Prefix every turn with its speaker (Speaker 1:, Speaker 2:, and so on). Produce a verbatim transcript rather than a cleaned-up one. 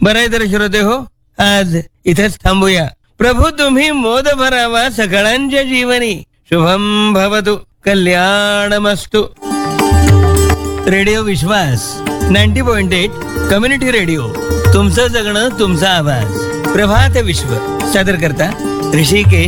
Speaker 1: बरं आहे तर श्रोते हो, आज इथेच थांबूया. प्रभू तुम्ही मोद भरावा सकळांच्या जीवनी. शुभम भवतु, कल्याणमस्तु. रेडिओ विश्वास ninety point eight community radio. तुमचं जगणं तुमचा आवाज. प्रभात विश्व सादर करता ऋषिकेश